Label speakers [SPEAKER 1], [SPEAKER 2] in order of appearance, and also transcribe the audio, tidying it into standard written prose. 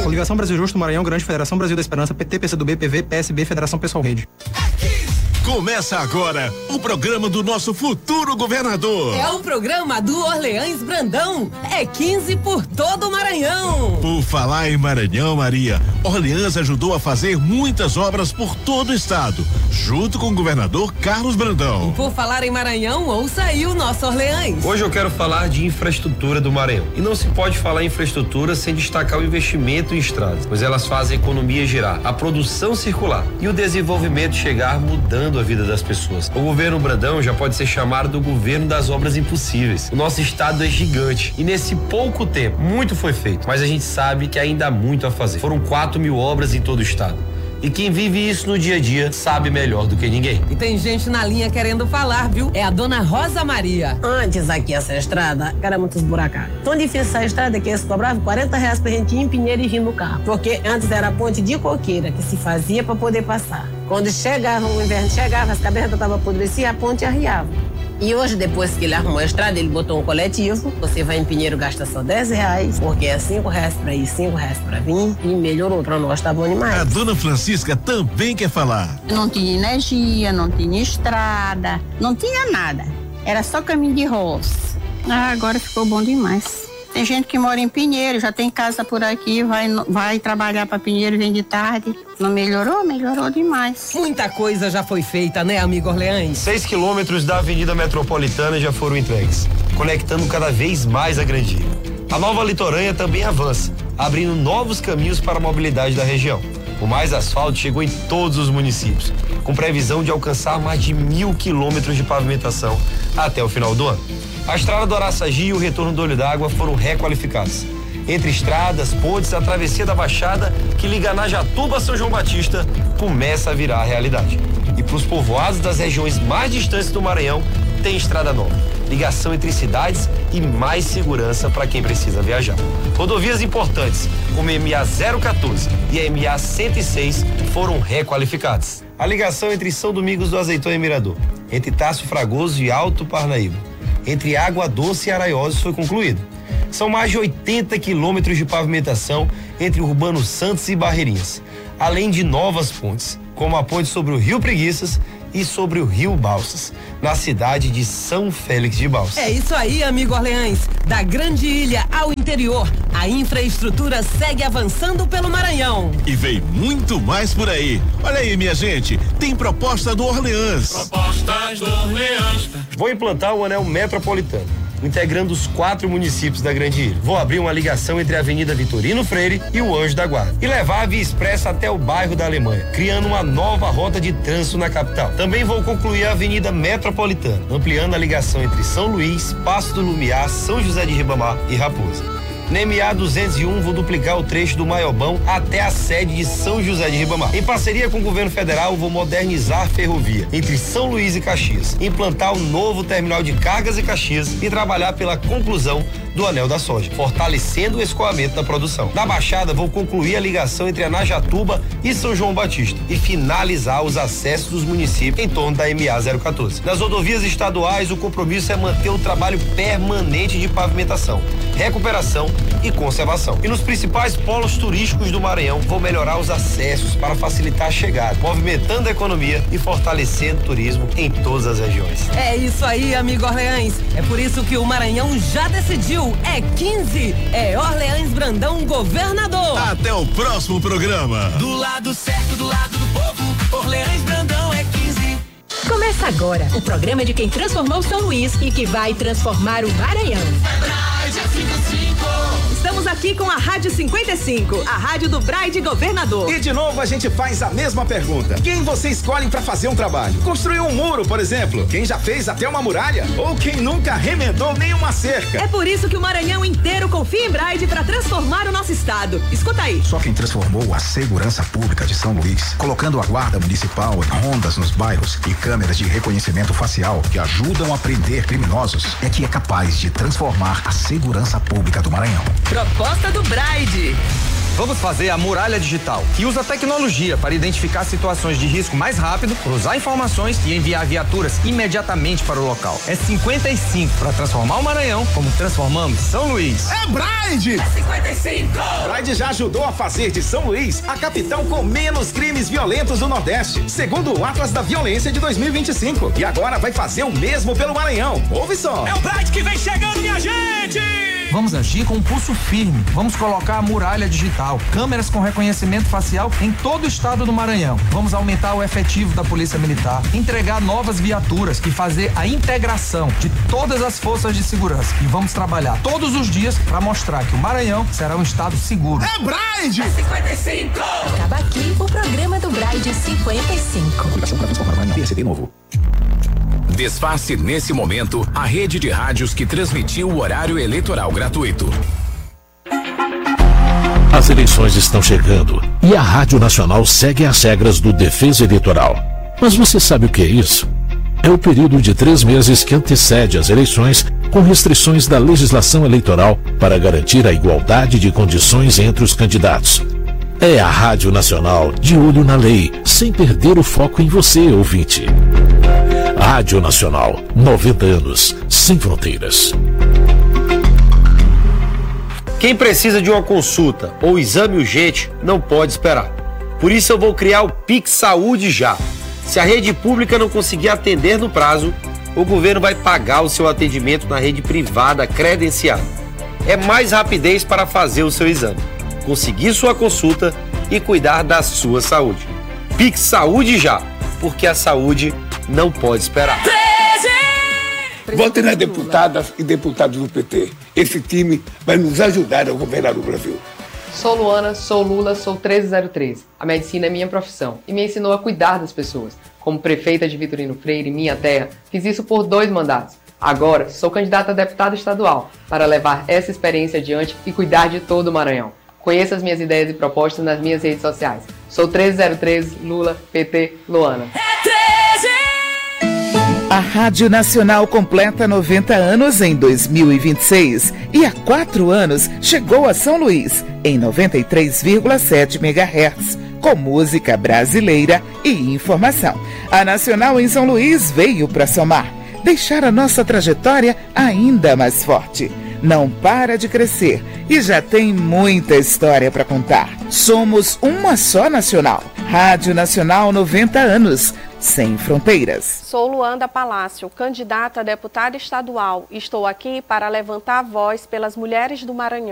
[SPEAKER 1] Coligação Brasil Justo, Maranhão, Grande Federação Brasil da Esperança, PT, PCdoB, PV, PSB, Federação Pessoal Rede.
[SPEAKER 2] Começa agora o programa do nosso futuro governador.
[SPEAKER 3] É o programa do Orleans Brandão. É 15 por todo o Maranhão.
[SPEAKER 2] Por falar em Maranhão, Maria, Orleans ajudou a fazer muitas obras por todo o estado, junto com o governador Carlos Brandão.
[SPEAKER 3] E por falar em Maranhão, ouça aí o nosso Orleans.
[SPEAKER 4] Hoje eu quero falar de infraestrutura do Maranhão. E não se pode falar em infraestrutura sem destacar o investimento em estradas, pois elas fazem a economia girar, a produção circular e o desenvolvimento chegar mudando a vida das pessoas. O governo Brandão já pode ser chamado do governo das obras impossíveis. O nosso estado é gigante e nesse pouco tempo muito foi feito, mas a gente sabe que ainda há muito a fazer. Foram 4.000 obras em todo o estado. E quem vive isso no dia a dia sabe melhor do que ninguém.
[SPEAKER 3] E tem gente na linha querendo falar, viu? É a dona Rosa Maria.
[SPEAKER 5] Antes aqui essa estrada era muito esburacada. Tão difícil essa estrada que eles cobravam R$40 pra gente ir em Pinheiro e vir no carro. Porque antes era a ponte de coqueira que se fazia pra poder passar. Quando chegava o inverno, as cabeças estavam apodrecidas, a ponte arriava. E hoje, depois que ele arrumou a estrada, ele botou um coletivo. Você vai em Pinheiro, gasta só R$10, porque é R$5 pra ir, R$5 pra vir. E melhorou, pra nós tá bom demais.
[SPEAKER 2] A dona Francisca também quer falar.
[SPEAKER 6] Não tinha energia, não tinha estrada, não tinha nada. Era só caminho de roça. Agora ficou bom demais. Tem gente que mora em Pinheiro, já tem casa por aqui, vai trabalhar para Pinheiro e vem de tarde. Não melhorou? Melhorou demais.
[SPEAKER 3] Muita coisa já foi feita, né, amigo Orleans?
[SPEAKER 4] 6 quilômetros da Avenida Metropolitana já foram entregues, conectando cada vez mais a Grande Ilha. A nova litorânea também avança, abrindo novos caminhos para a mobilidade da região. O Mais Asfalto chegou em todos os municípios, com previsão de alcançar mais de 1.000 quilômetros de pavimentação até o final do ano. A estrada do Araçagi e o retorno do Olho d'Água foram requalificados. Entre estradas, pontes, a travessia da Baixada, que liga Najatuba a São João Batista, começa a virar realidade. E para os povoados das regiões mais distantes do Maranhão, tem estrada nova. Ligação entre cidades e mais segurança para quem precisa viajar. Rodovias importantes, como a MA 014 e a MA 106, foram requalificadas. A ligação entre São Domingos do Azeitão e Mirador, entre Tasso Fragoso e Alto Parnaíba, entre Água Doce e Araioses foi concluída. São mais de 80 quilômetros de pavimentação entre Urbano Santos e Barreirinhas, além de novas pontes, como a ponte sobre o Rio Preguiças e sobre o Rio Balsas, na cidade de São Félix de Balsas.
[SPEAKER 3] É isso aí, amigo Orleans. Da Grande Ilha ao interior, a infraestrutura segue avançando pelo Maranhão.
[SPEAKER 2] E vem muito mais por aí. Olha aí, minha gente, tem proposta do Orleans.
[SPEAKER 7] Propostas do Orleans.
[SPEAKER 4] Vou implantar o anel metropolitano, integrando os 4 municípios da Grande Ilha. Vou abrir uma ligação entre a Avenida Vitorino Freire e o Anjo da Guarda e levar a Via Expressa até o bairro da Alemanha, criando uma nova rota de trânsito na capital. Também vou concluir a Avenida Metropolitana, ampliando a ligação entre São Luís, Passo do Lumiar, São José de Ribamar e Raposa. Na MA 201 vou duplicar o trecho do Maiobão até a sede de São José de Ribamar. Em parceria com o governo federal, vou modernizar a ferrovia entre São Luís e Caxias, implantar um novo terminal de cargas em Caxias e trabalhar pela conclusão do Anel da Soja, fortalecendo o escoamento da produção. Na Baixada, vou concluir a ligação entre a Najatuba e São João Batista e finalizar os acessos dos municípios em torno da MA 014. Nas rodovias estaduais, o compromisso é manter o trabalho permanente de pavimentação, recuperação e conservação. E nos principais polos turísticos do Maranhão, vou melhorar os acessos para facilitar a chegada, movimentando a economia e fortalecendo o turismo em todas as regiões.
[SPEAKER 3] É isso aí, amigo Orleans. É por isso que o Maranhão já decidiu. É 15. É Orleans Brandão governador.
[SPEAKER 2] Até o próximo programa.
[SPEAKER 7] Do lado certo, do lado do povo, Orleans Brandão é 15.
[SPEAKER 8] Começa agora o programa de quem transformou São Luís e que vai transformar o Maranhão. Estamos aqui com a Rádio 55, a rádio do Braide Governador.
[SPEAKER 9] E de novo a gente faz a mesma pergunta. Quem você escolhe para fazer um trabalho? Construir um muro, por exemplo? Quem já fez até uma muralha? Ou quem nunca remendou nenhuma cerca?
[SPEAKER 8] É por isso que o Maranhão inteiro confia em Braide para transformar o nosso estado. Escuta aí.
[SPEAKER 10] Só quem transformou a segurança pública de São Luís, colocando a guarda municipal em rondas nos bairros e câmeras de reconhecimento facial que ajudam a prender criminosos, é que é capaz de transformar a segurança pública do Maranhão.
[SPEAKER 8] Proposta do Braide.
[SPEAKER 11] Vamos fazer a muralha digital, que usa tecnologia para identificar situações de risco mais rápido, cruzar informações e enviar viaturas imediatamente para o local. É 55 para transformar o Maranhão como transformamos São Luís.
[SPEAKER 9] É Braide!
[SPEAKER 7] É 55!
[SPEAKER 9] Braide já ajudou a fazer de São Luís a capital com menos crimes violentos do Nordeste, segundo o Atlas da Violência de 2025. E agora vai fazer o mesmo pelo Maranhão. Ouve só!
[SPEAKER 7] É o Braide que vem chegando, minha gente!
[SPEAKER 11] Vamos agir com um pulso firme. Vamos colocar a muralha digital, câmeras com reconhecimento facial em todo o estado do Maranhão. Vamos aumentar o efetivo da Polícia Militar, entregar novas viaturas e fazer a integração de todas as forças de segurança. E vamos trabalhar todos os dias para mostrar que o Maranhão será um estado seguro.
[SPEAKER 9] É Braide!
[SPEAKER 7] É 55!
[SPEAKER 8] Acaba aqui o programa do Braide 55.
[SPEAKER 10] Obrigação para transformar o Maranhão. PSB novo.
[SPEAKER 12] Desface nesse momento a rede de rádios que transmitiu o horário eleitoral gratuito.
[SPEAKER 2] As eleições estão chegando e a Rádio Nacional segue as regras do Defesa Eleitoral. Mas você sabe o que é isso? É o período de 3 meses que antecede as eleições, com restrições da legislação eleitoral para garantir a igualdade de condições entre os candidatos. É a Rádio Nacional de olho na lei, sem perder o foco em você, ouvinte. Rádio Nacional, 90 anos, sem fronteiras.
[SPEAKER 4] Quem precisa de uma consulta ou exame urgente não pode esperar. Por isso eu vou criar o Pix Saúde já. Se a rede pública não conseguir atender no prazo, o governo vai pagar o seu atendimento na rede privada credenciada. É mais rapidez para fazer o seu exame, conseguir sua consulta e cuidar da sua saúde. Pix Saúde já, porque a saúde não pode esperar.
[SPEAKER 13] Vote nas deputadas e deputados do PT. Esse time vai nos ajudar a governar o Brasil.
[SPEAKER 14] Sou Luana, sou Lula, sou 1303. A medicina é minha profissão e me ensinou a cuidar das pessoas. Como prefeita de Vitorino Freire, minha terra, fiz isso por 2 mandatos. Agora, sou candidata a deputada estadual para levar essa experiência adiante e cuidar de todo o Maranhão. Conheça as minhas ideias e propostas nas minhas redes sociais. Sou 1303, Lula, PT, Luana.
[SPEAKER 15] A Rádio Nacional completa 90 anos em 2026 e há 4 anos chegou a São Luís, em 93,7 MHz, com música brasileira e informação. A Nacional em São Luís veio para somar, deixar a nossa trajetória ainda mais forte. Não para de crescer e já tem muita história para contar. Somos uma só nacional. Rádio Nacional 90 anos, sem fronteiras.
[SPEAKER 16] Sou Luanda Palácio, candidata a deputada estadual. Estou aqui para levantar a voz pelas mulheres do Maranhão.